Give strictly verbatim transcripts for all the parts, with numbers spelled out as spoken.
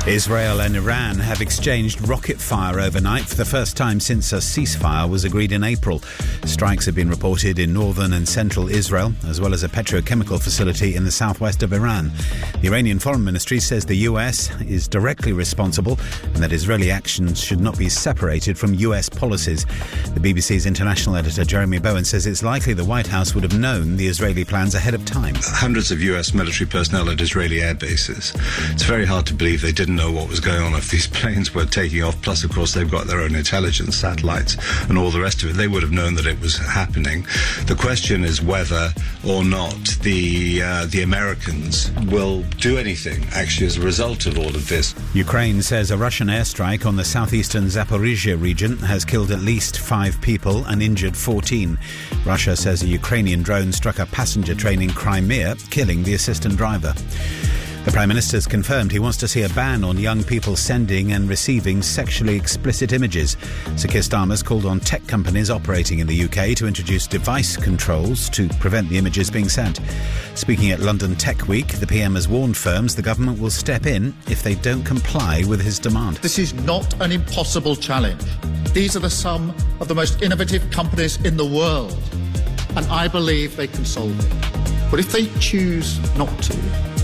Israel and Iran have exchanged rocket fire overnight for the first time since a ceasefire was agreed in April. Strikes have been reported in northern and central Israel, as well as a petrochemical facility in the southwest of Iran. The Iranian Foreign Ministry says the U S is directly responsible and that Israeli actions should not be separated from U S policies. The B B C's international editor Jeremy Bowen says it's likely the White House would have known the Israeli plans ahead of time. Hundreds of U S military personnel at Israeli air bases. It's very hard to believe they didn't know what was going on if these planes were taking off. Plus, of course, they've got their own intelligence satellites and all the rest of it. They would have known that it was happening. The question is whether or not the uh, the Americans will do anything actually as a result of all of this. Ukraine says a Russian airstrike on the southeastern Zaporizhia region has killed at least five people and injured fourteen. Russia says a Ukrainian drone struck a passenger train in Crimea, killing the assistant driver. The Prime Minister's confirmed he wants to see a ban on young people sending and receiving sexually explicit images. Sir Keir Starmer's called on tech companies operating in the U K to introduce device controls to prevent the images being sent. Speaking at London Tech Week, the P M has warned firms the government will step in if they don't comply with his demand. This is not an impossible challenge. These are the some of the most innovative companies in the world, and I believe they can solve it. But if they choose not to,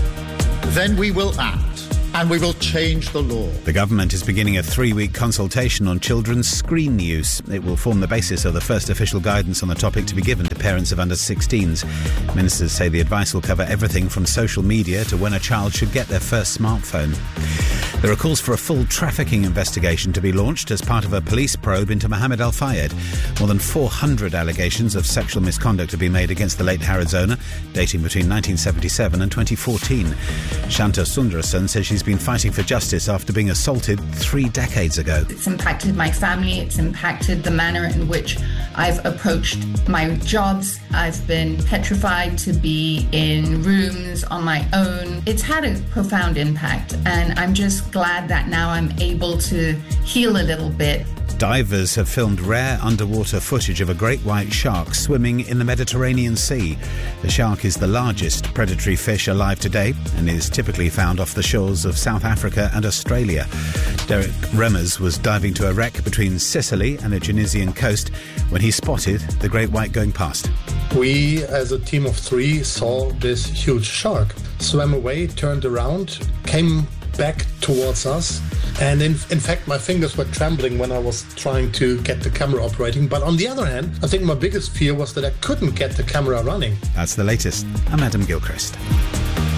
then we will act and we will change the law. The government is beginning a three-week consultation on children's screen use. It will form the basis of the first official guidance on the topic to be given to parents of under sixteens. Ministers say the advice will cover everything from social media to when a child should get their first smartphone. There are calls for a full trafficking investigation to be launched as part of a police probe into Mohammed Al Fayed. More than four hundred allegations of sexual misconduct have been made against the late Harrods owner, dating between nineteen seventy-seven and twenty fourteen. Shanta Sundararajan says she's been fighting for justice after being assaulted three decades ago. It's impacted my family, it's impacted the manner in which I've approached my jobs. I've been petrified to be in rooms on my own. It's had a profound impact, and I'm just glad that now I'm able to heal a little bit. Divers have filmed rare underwater footage of a great white shark swimming in the Mediterranean Sea. The shark is the largest predatory fish alive today and is typically found off the shores of South Africa and Australia. Derek Remmers was diving to a wreck between Sicily and the Tunisian coast when he spotted the great white going past. We, as a team of three, saw this huge shark, swam away, turned around, came back towards us, and in, in fact my fingers were trembling when I was trying to get the camera operating. But on the other hand, I think my biggest fear was that I couldn't get the camera running. That's the latest. I'm Adam Gilchrist.